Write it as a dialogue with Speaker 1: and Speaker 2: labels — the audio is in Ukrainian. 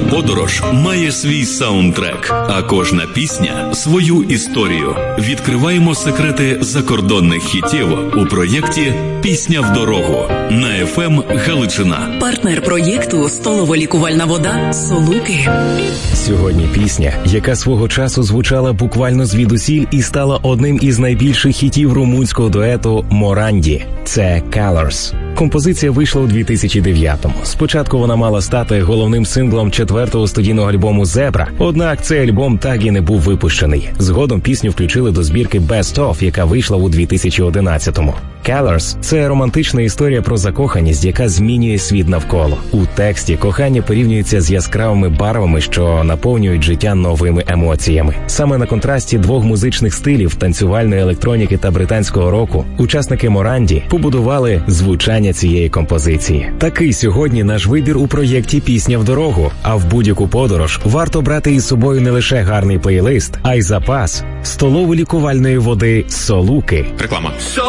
Speaker 1: подорож має свій саундтрек, а кожна пісня – свою історію. Відкриваємо секрети закордонних хітів у проєкті «Пісня в дорогу» на FM Галичина.
Speaker 2: Партнер проєкту – столово-лікувальна вода «Солуки».
Speaker 3: Сьогодні пісня, яка свого часу звучала буквально звідусіль і стала одним із найбільших хітів румунського дуету «Моранді». Це «Colors». Композиція вийшла у 2009-му. Спочатку вона мала стати головним синглом 4-го студійного альбому «Зебра», однак цей альбом так і не був випущений. Згодом пісню включили до збірки «Best Of», яка вийшла у 2011-му. «Colors» – це романтична історія про закоханість, яка змінює світ навколо. У тексті кохання порівнюється з яскравими барвами, що наповнюють життя новими емоціями. Саме на контрасті двох музичних стилів – танцювальної електроніки та британського року – учасники «Моранді» побудували звучання цієї композиції. Такий сьогодні наш вибір у проєкті «Пісня в дорогу». А в будь-яку подорож варто брати із собою не лише гарний плейлист, а й запас столово-лікувальної води «Солуки».
Speaker 4: Реклама.